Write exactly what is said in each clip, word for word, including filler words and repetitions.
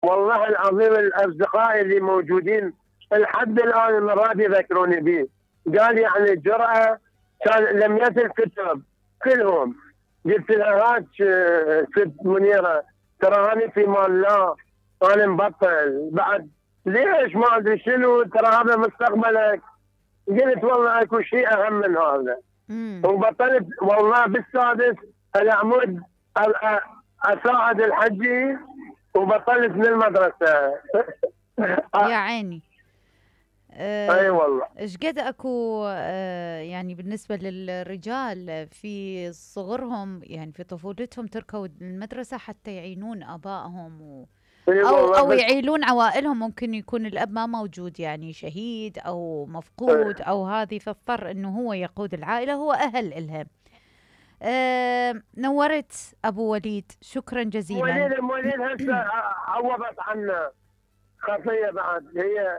والله العظيم الأصدقاء اللي موجودين لحد الآن مرات يذكروني به. قال يعني الجرأة كان لمية الكتب كلهم. قلت لها هات آه، ست منيرة، ترى أنا في مال الله، أنا مبطل بعد. ليش؟ ما أدري شنو، ترى هذا مستقبلك. قلت والله اكو شيء اهم من هذا. امم وبطلت والله بالسادس العمود أ- اساعد الحجي، وبطلت من المدرسه. يا عيني. اي آه، والله. ايش قد اكو آه، يعني بالنسبة للرجال في صغرهم، يعني في طفولتهم تركوا المدرسة حتى يعينون آبائهم و اي أو والله أو بس. يعيلون عوائلهم. ممكن يكون الأب ما موجود، يعني شهيد أو مفقود أو هذه، فاضطر إنه هو يقود العائلة، هو أهل إلها. آه، نورت أبو وليد، شكرا جزيلا. مواليد مواليد هسه عوضت عنا خطيه بعد هي،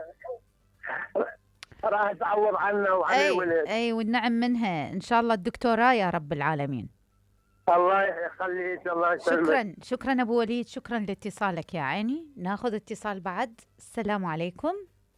راح تعوض عنا وعن أي الولد. أي والنعم منها إن شاء الله الدكتوراه يا رب العالمين. الله يخليك، الله يسلمك. شكرا شكرا أبو وليد، شكرا لاتصالك يا عيني. ناخذ اتصال بعد. السلام عليكم.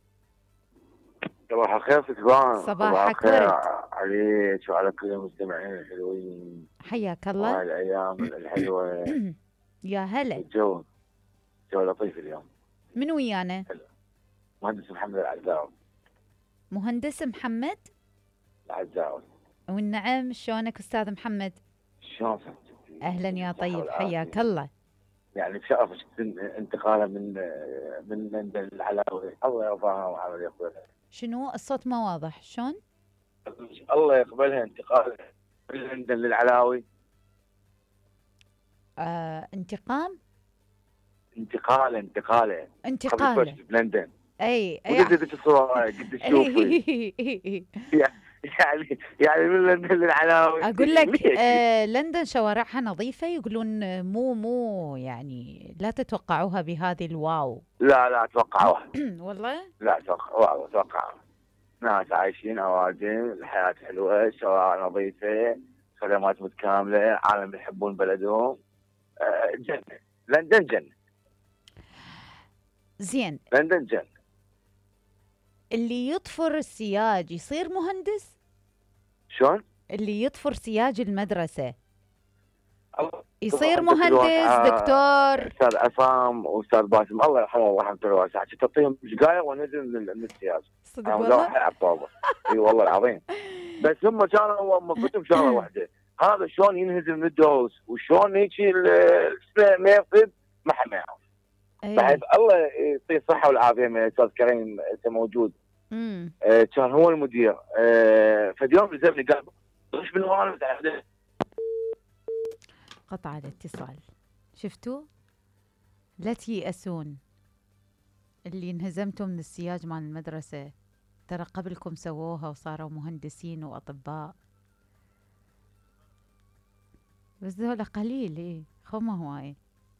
صباح الخير ستبان، صباح صباحك الخير ورد. عليك وعلى كل المستمعين الحلوين، حياك الله. وهاي الأيام الحلوة. يا هلا. الجو جو لطيف اليوم. من ويانا؟ حلو. مهندس محمد العزاوي. مهندس محمد. العزاوي. والنعم، شلونك أستاذ محمد؟ شلون صحتك؟ أهلا يا بالصحة طيب، حياك والعافية. الله. يعني بشرف انتقاله من من لندن العلاوي، الله يرضاها وعلى يقبلها. شنو الصوت ما واضح شلون؟ الله يقبلها انتقاله من لندن للعلاوي. آه، انتقام. انتقاله انتقاله قبل انتقاله. شوي بلندن. اي اي. وقلت لك الصورة قد تشوفي. يعني يعني من لندن للعلاوي. اقول لك ليش؟ آه لندن شوارعها نظيفة، يقولون مو مو يعني لا تتوقعوها بهذه الواو. لا لا اتوقعوها. والله. لا اتوقع والله اتوقعوها. ناس عايشين اوادم، الحياة حلوة، شوارع نظيفة، خدمات متكاملة، عالم يحبون بلدهم. آه، جنة. لندن جنة. زين. لندن جنة. اللي يطفر السياج يصير مهندس؟ شلون؟ اللي يطفر سياج المدرسة الله يصير عندك الواسعة مهندس دكتور؟ استاذ عصام واستاذ باسم، الله يرحمه ورحمه الله واسعه، كنت تعطيهم سجاير ونزل من من السياج. صدق انا والله. مزوح على الطاوله. اي والله العظيم. بس هم كانوا مفتهم شغله واحده، هذا شلون ينهزم من الدروس وشلون هيك ما يفقد، ما حد ما يعرف. بحيث اي. الله يعطيه الصحه والعافيه من الاستاذ كريم انت موجود. امم آه، كان هو المدير. آه، فاليوم نزلني قال ايش بالوالد. قطع الاتصال. شفتوا؟ لا تيأسون. اللي انهزمتوا من السياج مال المدرسة ترى قبلكم سووها وصاروا مهندسين وأطباء، بس ذولا قليل. ايه خو ما هواي.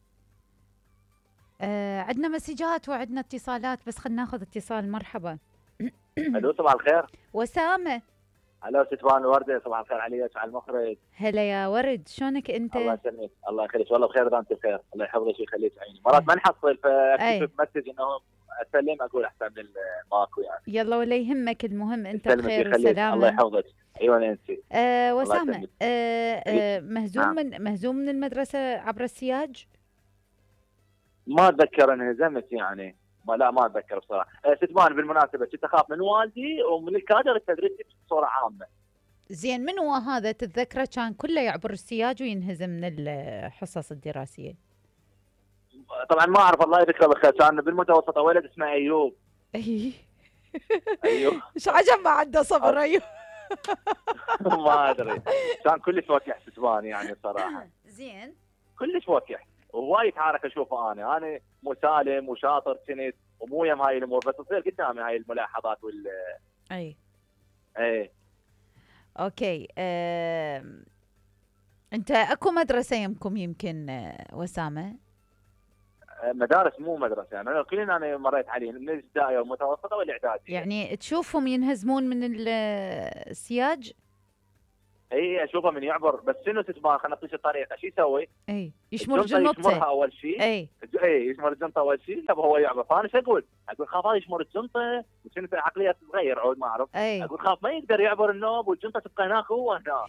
آه، عندنا مسجات وعندنا اتصالات، بس خلينا ناخذ اتصال. مرحبا. الو صباح الخير. وسامة. الو ستوان ورده، صباح الخير عليك وعلى المخرج. هلا يا ورد، شلونك انت؟ الله يسلمك، الله يخليك، والله بخير اذا انت بخير، الله يحفظك ويخليك عيني. مرات ما نحصل فاكتب اي. مسج انه اسلم، اقول احسن من ماكو يعني. يلا ولا يهمك، المهم انت يسلمك بخير ويخليك، الله وسلامة. يحفظك. ايوه انت. آه الله وسامة، يسلمك. آه آه مهزوم نعم. من مهزوم من المدرسة عبر السياج؟ ما اتذكر انهزمت يعني، ما لا ما اتذكر بصراحه. أه ستمان بالمناسبه كنت اخاف من والدي ومن الكادر التدريسي بصوره عامه. زين، من هو هذا تتذكره كان كله يعبر السياج وينهزم من الحصص الدراسية؟ طبعا ما اعرف، الله يذكره بالخير، كان بالمتوسطه ولد اسمه ايوب. اي. ايوب. ايش عجب ما عنده صبر ايوب. ما ادري، كان كلش وكح ستمان يعني صراحه. زين. كلش وكح ووايد حارك اشوفه انا، انا مسالم وشاطر كنت ومو يم هاي الامور، بس تصير قدامي هاي الملاحظات وال اي. ايه. اوكي. آه... انت اكو مدرسة يمكم يمكن آه، وسامة؟ مدارس مو مدرسه يعني، كلنا انا مريت عليه من الابتدائيه والمتوسطه والاعداديه. يعني تشوفهم ينهزمون من ال- السياج؟ اي اشوفه من يعبر، بس شنو تسمع، خلينا نعطيك الطريقه، شو يسوي؟ اي يشمر الجنطه يشمرها جنطته. اول شيء. اي اي يشمر الجنطه اول شيء، طب هو يعبر، فانا ايش اقول؟ اقول خاف هذا يشمر الجنطه، وشنو في عقليه تتغير عود ما اعرف. اي اقول خاف ما يقدر يعبر النوب والجنطه تبقى هناك هو هناك.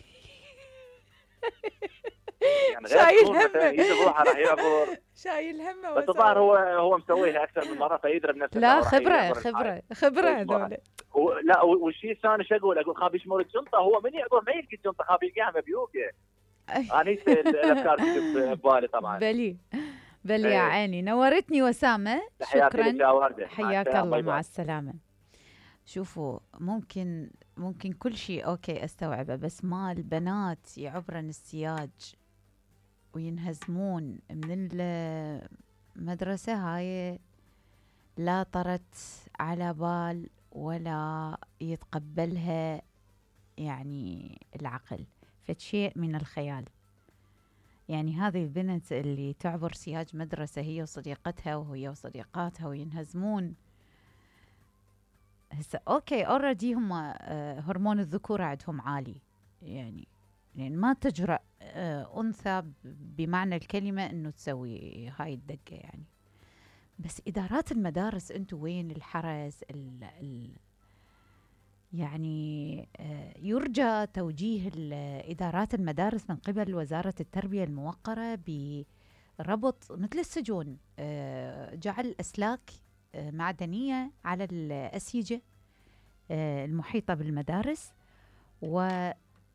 يعني غير شايل تكون مثلا همه. ايد بروحه راح يعبر، شايل همه بس الظاهر هو هو مسويها اكثر من مره فيدري بنفسه لا إنه راح خبره يعبر الحائط. خبره خبره يشمرها. هذول. هو لا والشيء الثاني شو اقول؟ اقول خاف يشمر الجنطه، هو من يعبر ما يلقى الجنطه، خاف يلقاها مبيوقه. انا الافكار تجي ببالي طبعا. بلي بلي يا إيه. عيني، نورتني وسامه، تحياتي لك شكرا، يا ورده، مع حياك السلامة، الله، باي مع باي. السلامه. شوفوا، ممكن ممكن كل شيء اوكي استوعبه، بس ما البنات يعبرن السياج وينهزمون من المدرسه هاي، لا طرت على بال ولا يتقبلها يعني العقل، فشيء من الخيال. يعني هذه البنت اللي تعبر سياج مدرسة هي وصديقتها وهي وصديقاتها وينهزمون، هسه اوكي اوريدي هم آه هرمون الذكورة عندهم عالي، يعني يعني ما تجرأ آه انثى بمعنى الكلمة انه تسوي هاي الدقة يعني. بس ادارات المدارس انتو وين الحرس ال ال يعني آه يرجى توجيه ادارات المدارس من قبل وزارة التربية الموقرة بربط مثل السجون، آه جعل اسلاك آه معدنية على الاسيجة آه المحيطة بالمدارس، و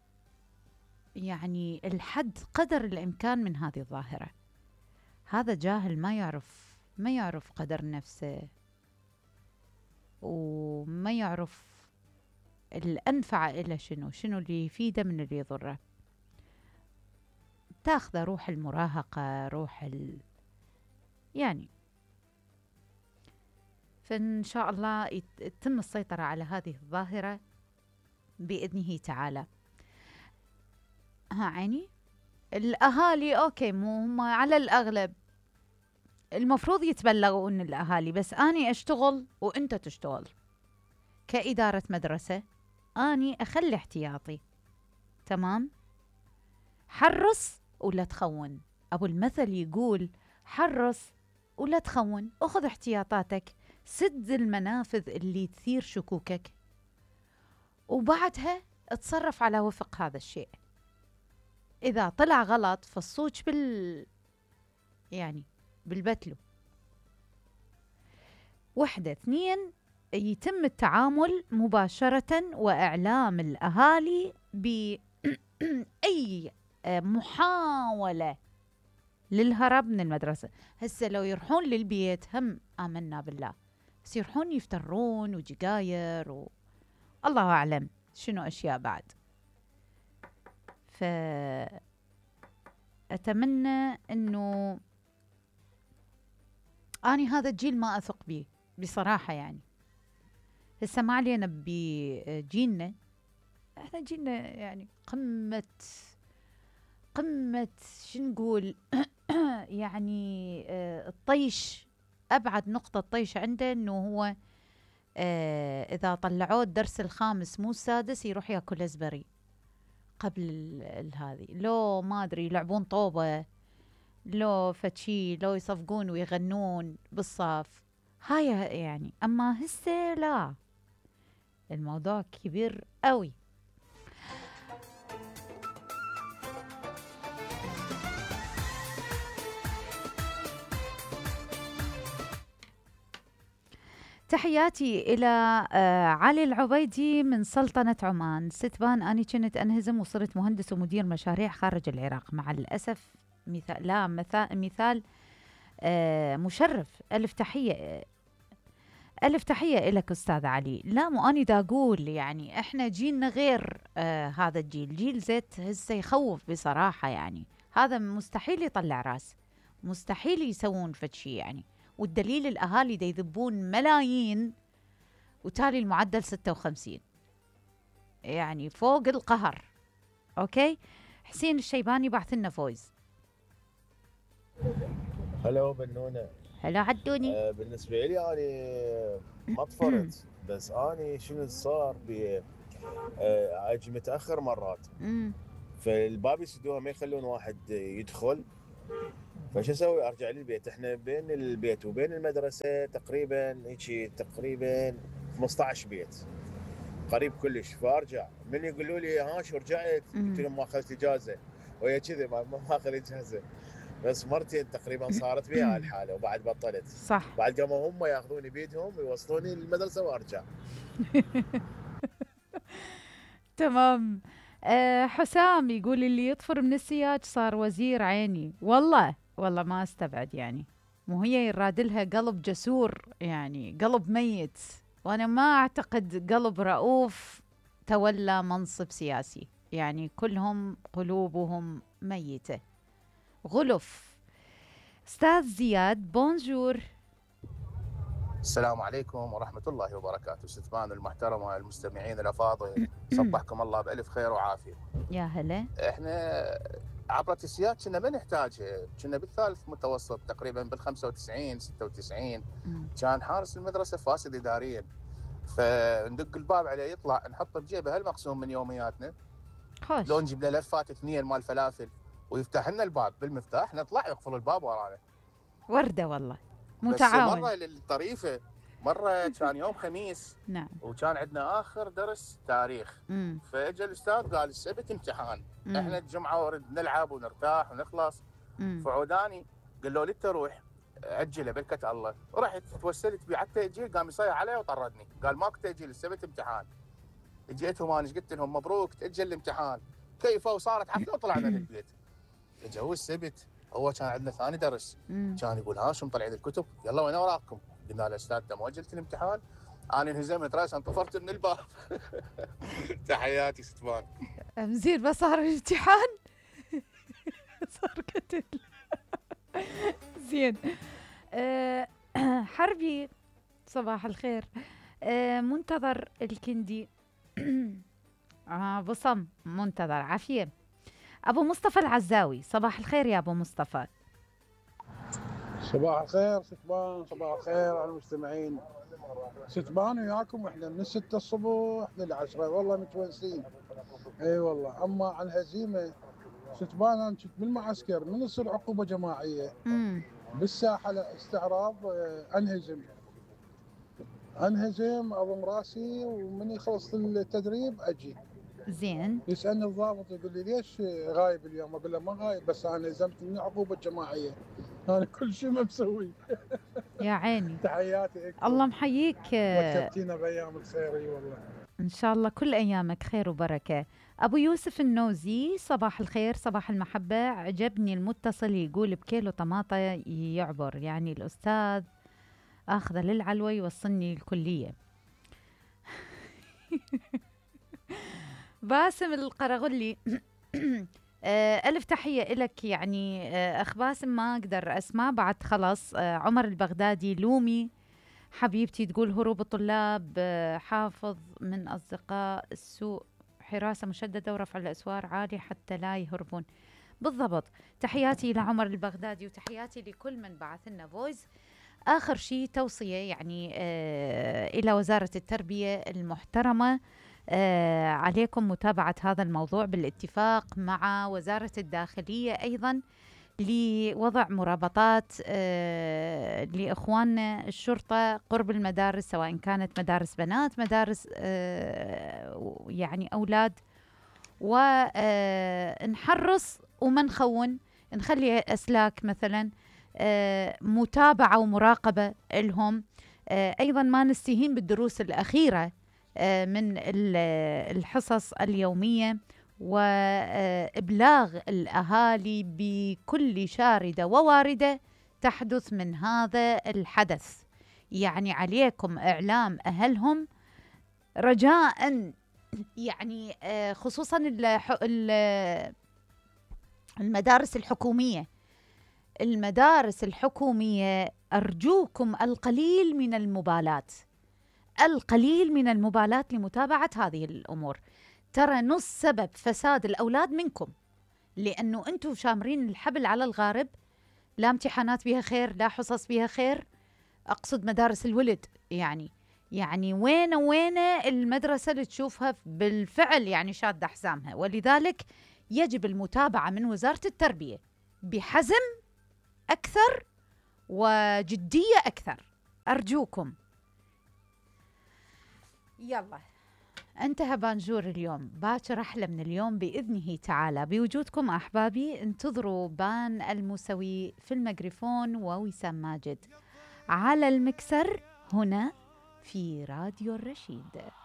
يعني الحد قدر الامكان من هذه الظاهرة. هذا جاهل ما يعرف ما يعرف قدر نفسه، وما يعرف الأنفع إلى شنو شنو اللي يفيده من اللي يضره. تاخذه روح المراهقة، روح ال... يعني فإن شاء الله يتم السيطرة على هذه الظاهرة بإذنه تعالى. ها عيني الأهالي أوكي، مو هم على الأغلب المفروض يتبلغون الأهالي، بس أني أشتغل وأنت تشتغل كإدارة مدرسة، أني أخلي احتياطي تمام، حرص ولا تخون. أبو المثل يقول حرص ولا تخون، أخذ احتياطاتك، سد المنافذ اللي تثير شكوكك، وبعدها اتصرف على وفق هذا الشيء. إذا طلع غلط فالصوج بال يعني بالبتلو. وحدة اثنين، يتم التعامل مباشرة وإعلام الأهالي بأي محاولة للهرب من المدرسة. هسه لو يروحون للبيت هم آمنا بالله، بس يروحون يفترون وجقاير و... الله أعلم شنو أشياء بعد. فأتمنى أنه أني هذا الجيل ما أثق به بصراحة. يعني هسه ما علينا بجيلنا، احنا جيلنا يعني قمة قمة شو نقول يعني آه الطيش، أبعد نقطة طيش عنده أنه هو آه إذا طلعوه الدرس الخامس مو السادس يروح ياكل أزبري قبل هذه، لو ما أدري يلعبون طوبة، لو فتشي، لو يصفقون ويغنون بالصف هاي يعني. أما هسه لا، الموضوع كبير قوي. تحياتي إلى آه علي العبيدي من سلطنة عمان. ستبان أني كنت أنهزم وصرت مهندس ومدير مشاريع خارج العراق، مع الأسف مثال لا مثال, مثال آه مشرف. ألف تحية ألف تحية إلك أستاذ علي. لا مو أني دا أقول يعني إحنا جيلنا غير آه هذا الجيل، جيل زيت هسه يخوف بصراحة. يعني هذا مستحيل يطلع راس، مستحيل يسوون فشي يعني. والدليل الأهالي دا يذبون ملايين وتالي المعدل ستة وخمسين، يعني فوق القهر. أوكي، حسين الشيباني بعث لنا فويز. هلا بنونة. هلا عدوني. آه بالنسبة لي أنا ما طفرت، بس أنا شنو صار بي آه، اجي متاخر مرات، امم فالباب يسدوها ما يخلون واحد يدخل. فش اسوي؟ ارجع للبيت. احنا بين البيت وبين المدرسه تقريبا هيك تقريبا خمسطعش بيت، قريب كلش. فارجع من يقولوا لي ها شو رجعت؟ قلت امم لهم ما اخذت اجازه، وهي كذا ما ما اخذ اجازه. بس مرتين تقريبا صارت بها الحاله وبعد بطلت. صح. بعد قاموا هم ياخذوني بيدهم ويوصلوني للمدرسه وارجع. تمام. أه حسام يقول اللي يطفر من السياج صار وزير عيني. والله والله ما استبعد يعني، مو هي يرادلها قلب جسور يعني، قلب ميت. وانا ما اعتقد قلب رؤوف تولى منصب سياسي، يعني كلهم قلوبهم ميتة. غلف. استاذ زياد بونجور. السلام عليكم ورحمة الله وبركاته. ستبان المحترمة، المستمعين الأفاضل، صبحكم الله بألف خير وعافية. يا هلا. احنا عبرة السياد كنا ما نحتاجها، كنا بالثالث متوسط تقريبا بال خمسة وتسعين ستة وتسعين. مم. كان حارس المدرسة فاسد إداريا، فندق الباب عليه يطلع نحطه بجيبه هالمقسوم من يومياتنا، خوش. لو نجيب له لفات اثنين مال فلافل ويفتح لنا الباب بالمفتاح، نطلع يقفل الباب ورانا. وردة والله، بس متعاون. مرة للطريفة، مرة كان يوم خميس نعم. وكان عندنا آخر درس تاريخ، مم. فاجى الأستاذ قال السبت امتحان، مم. احنا الجمعة ورد نلعب ونرتاح ونخلص. مم. فعوداني قال له انت روح أجله بركة الله. رحت توسلت بيه على التأجيل، قام يصيح علي وطردني، قال ماكو تأجيل السبت امتحان. جيتهم انا ايش قلت لهم؟ مبروك تأجل الامتحان. كيفه وصارت عفله وطلعنا للبيت. اجى هو السبت، هو كان عندنا ثاني درس، مم. كان يقول ها شو مطلعين الكتب؟ يلا وين اوراقكم؟ قلنا له استاذ انت ما اجلت الامتحان؟ انا انهزمت راسا طفرت من الباب. تحياتي ستبان. مزين ما صار الامتحان. صار قتل. زين. أه حربي صباح الخير. أه منتظر الكندي. آه بصم منتظر عافية. أبو مصطفى العزاوي صباح الخير يا أبو مصطفى. صباح الخير ستبان، صباح الخير على المستمعين. ستبان وياكم احنا من الستة الصبح للعشرة، والله متونسين. اي والله. اما عن الهزيمة ستبان، انا كنت بالمعسكر من يصير عقوبة جماعية مم. بالساحة استعراض، اه، انهزم انهزم اضم راسي، ومن يخلص التدريب اجي. زين. يسألني الضابط يقول لي ليش غايب اليوم؟ اقول له ما غايب، بس انا هزمت من عقوبة جماعية، انا كل شيء ما مسوي. يا عيني. تحياتي لكم. الله محييك. آه، مكتبتينا بايام الخير. اي والله. إن شاء الله كل أيامك خير وبركة. أبو يوسف النوزي صباح الخير صباح المحبة. عجبني المتصل يقول بكيلو طماطة يعبر، يعني الأستاذ آخذه للعلوة يوصلني الكلية. باسم القرغلي. آه، ألف تحية إلك يعني. آه، أخ باسم ما أقدر أسمع بعد خلاص. آه، عمر البغدادي لومي حبيبتي تقول هروب الطلاب، آه، حافظ من أصدقاء السوء، حراسة مشددة ورفع الأسوار عالي حتى لا يهربون. بالضبط. تحياتي لعمر البغدادي وتحياتي لكل من بعث لنا فويس. آخر شيء توصية يعني آه إلى وزارة التربية المحترمة، آه عليكم متابعة هذا الموضوع بالاتفاق مع وزارة الداخلية أيضا، لوضع مرابطات آه لإخواننا الشرطة قرب المدارس، سواء كانت مدارس بنات مدارس آه يعني أولاد، ونحرص وما نخون، نخلي أسلاك مثلا آه متابعة ومراقبة لهم. آه أيضا ما نستهين بالدروس الأخيرة آه من الحصص اليومية، وإبلاغ الأهالي بكل شاردة وواردة تحدث من هذا الحدث. يعني عليكم إعلام أهلهم رجاء، يعني خصوصا المدارس الحكومية. المدارس الحكومية أرجوكم القليل من المبالاة، القليل من المبالاة لمتابعة هذه الأمور. ترى نص سبب فساد الأولاد منكم، لأنه أنتم شامرين الحبل على الغارب. لا امتحانات بها خير، لا حصص بها خير، أقصد مدارس الولد يعني. يعني وين وين المدرسة اللي تشوفها بالفعل يعني شادة حزامها. ولذلك يجب المتابعة من وزارة التربية بحزم أكثر وجدية أكثر، أرجوكم. يلا انتهى بانجور اليوم، باكر أحلى من اليوم بإذنه تعالى. بوجودكم أحبابي انتظروا بان الموسوي في الميكروفون ووسام ماجد على المكسر هنا في راديو الرشيد.